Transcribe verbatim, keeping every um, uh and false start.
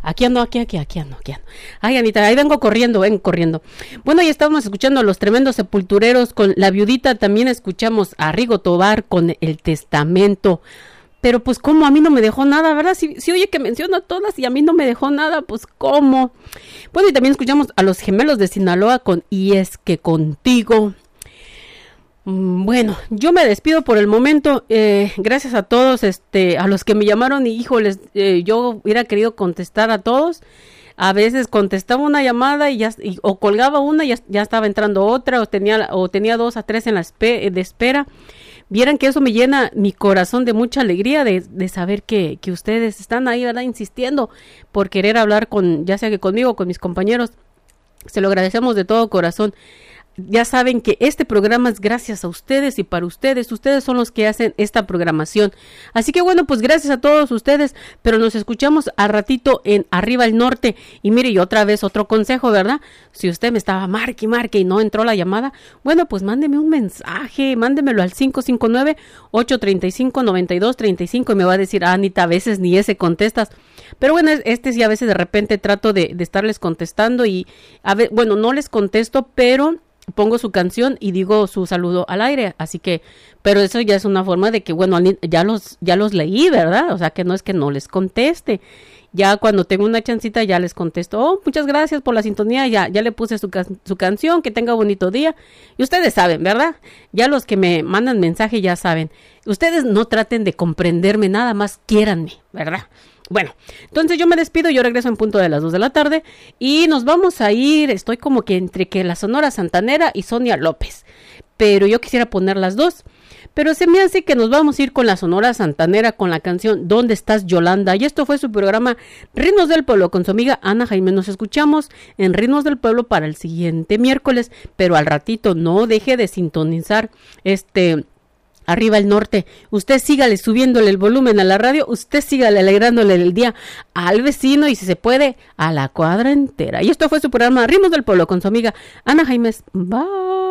Aquí ando, aquí, aquí, aquí ando, aquí ando. Ay, Anita, ahí vengo corriendo, vengo corriendo. Bueno, ya estábamos escuchando a los tremendos sepultureros con La Viudita, también escuchamos a Rigo Tobar con El Testamento. Pero pues cómo, a mí no me dejó nada, ¿verdad? Si, si oye que menciona todas y a mí no me dejó nada, pues cómo. Bueno, y también escuchamos a los Gemelos de Sinaloa con Y es que contigo. Bueno, yo me despido por el momento, eh, gracias a todos, este, a los que me llamaron y híjoles, eh, yo hubiera querido contestar a todos, a veces contestaba una llamada y ya, y, o colgaba una y ya, ya estaba entrando otra, o tenía, o tenía dos a tres en la espe- de espera. Vieran que eso me llena mi corazón de mucha alegría de, de saber que, que ustedes están ahí, ¿verdad? Insistiendo por querer hablar con, ya sea que conmigo o con mis compañeros, se lo agradecemos de todo corazón. Ya saben que este programa es gracias a ustedes y para ustedes. Ustedes son los que hacen esta programación. Así que bueno, pues gracias a todos ustedes. Pero nos escuchamos a ratito en Arriba el Norte. Y mire, y otra vez otro consejo, ¿verdad? Si usted me estaba marque y marque y no entró la llamada, bueno, pues mándeme un mensaje. Mándemelo al cinco cinco nueve, ocho tres cinco, nueve dos tres cinco y me va a decir, ah, Anita, a veces ni ese contestas. Pero bueno, este sí a veces de repente trato de, de estarles contestando y, a ver, bueno, no les contesto, pero pongo su canción y digo su saludo al aire, así que, pero eso ya es una forma de que, bueno, ya los, ya los leí, ¿verdad? O sea, que no es que no les conteste, ya cuando tengo una chancita ya les contesto, oh, muchas gracias por la sintonía, ya, ya le puse su, su canción, que tenga bonito día, y ustedes saben, ¿verdad? Ya los que me mandan mensaje ya saben, ustedes no traten de comprenderme, nada más quiéranme, ¿verdad? Bueno, entonces yo me despido, yo regreso en punto de las dos de la tarde y nos vamos a ir, estoy como que entre que la Sonora Santanera y Sonia López, pero yo quisiera poner las dos, pero se me hace que nos vamos a ir con la Sonora Santanera con la canción ¿Dónde estás, Yolanda? Y esto fue su programa Ritmos del Pueblo con su amiga Ana Jaime. Nos escuchamos en Ritmos del Pueblo para el siguiente miércoles, pero al ratito no deje de sintonizar este... Arriba el Norte, usted sígale subiéndole el volumen a la radio, usted sígale alegrándole el día al vecino y si se puede, a la cuadra entera. Y esto fue su programa Ritmos del Pueblo con su amiga Ana Jaimes. Bye.